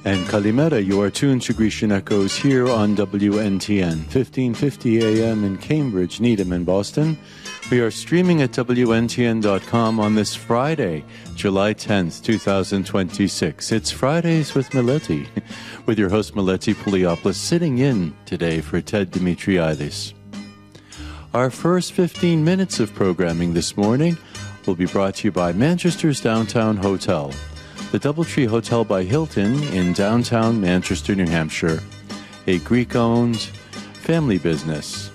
And Kalimera, you are tuned to Grecian Echoes here on WNTN, 1550 AM in Cambridge, Needham, and Boston. We are streaming at WNTN.com on this Friday, July 10th, 2026. It's Fridays with Meleti, with your host Meleti Pouliopoulos sitting in today for Ted Dimitriadis. Our first 15 minutes of programming this morning will be brought to you by Manchester's Downtown Hotel, the Doubletree Hotel by Hilton in downtown Manchester, New Hampshire, a Greek-owned family business.